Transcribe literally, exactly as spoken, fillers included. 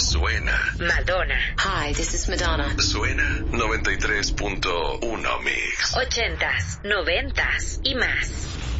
Suena Madonna. Hi, this is Madonna. Suena noventa y tres punto uno Mix. Ochentas, noventas y más.